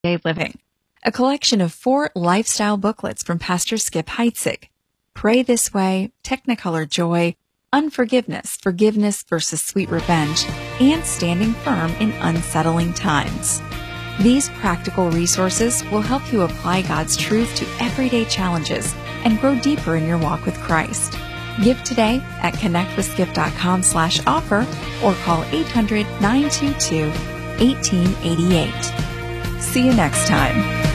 Everyday Living, a collection of 4 lifestyle booklets from Pastor Skip Heitzig. Pray This Way, Technicolor Joy, Unforgiveness, Forgiveness versus Sweet Revenge, and Standing Firm in Unsettling Times. These practical resources will help you apply God's truth to everyday challenges and grow deeper in your walk with Christ. Give today at connectwithskip.com/offer or call 800-922-1888. See you next time.